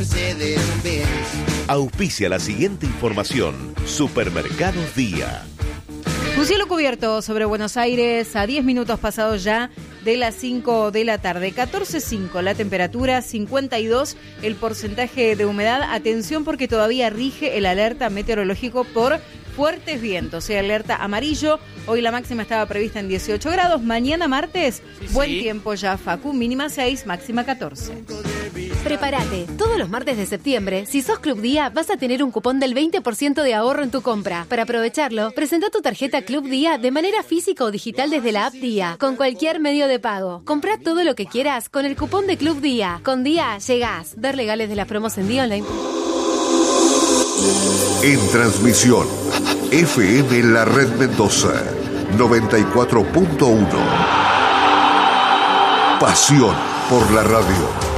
Auspicia la siguiente información. Supermercados Día. Un cielo cubierto sobre Buenos Aires a 10 minutos pasados ya de las 5 de la tarde. 14,5 la temperatura, 52 el porcentaje de humedad. Atención porque todavía rige el alerta meteorológico por fuertes vientos. Alerta amarillo. Hoy la máxima estaba prevista en 18 grados. Mañana martes, buen tiempo ya, Facu. Mínima 6, máxima 14. Prepárate. Todos los martes de septiembre, si sos Club Día, vas a tener un cupón del 20% de ahorro en tu compra. Para aprovecharlo, presenta tu tarjeta Club Día de manera física o digital desde la app Día, con cualquier medio de pago. Comprá todo lo que quieras con el cupón de Club Día. Con Día llegás. Ver legales de las promos en Día Online. En transmisión, FM La Red Mendoza, 94.1. Pasión por la radio.